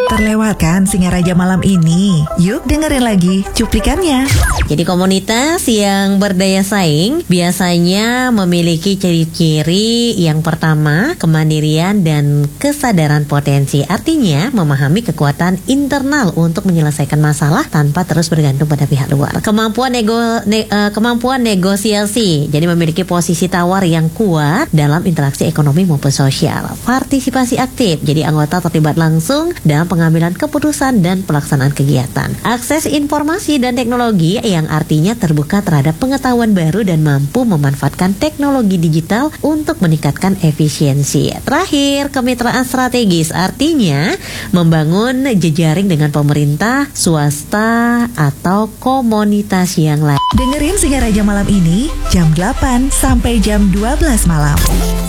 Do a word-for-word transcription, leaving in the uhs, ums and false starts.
Terlewatkan Singaraja malam ini. Yuk dengerin lagi cuplikannya. Jadi komunitas yang berdaya saing biasanya memiliki ciri-ciri yang pertama, kemandirian dan kesadaran potensi. Artinya memahami kekuatan internal untuk menyelesaikan masalah tanpa terus bergantung pada pihak luar. Kemampuan nego, ne, uh, kemampuan negosiasi. Jadi memiliki posisi tawar yang kuat dalam interaksi ekonomi maupun sosial. Partisipasi aktif. Jadi anggota terlibat langsung dalam pengambilan keputusan dan pelaksanaan kegiatan. Akses informasi dan teknologi yang artinya terbuka terhadap pengetahuan baru dan mampu memanfaatkan teknologi digital untuk meningkatkan efisiensi. Terakhir, kemitraan strategis artinya membangun jejaring dengan pemerintah, swasta, atau komunitas yang lain. Dengerin Singaraja malam ini jam delapan sampai jam dua belas malam.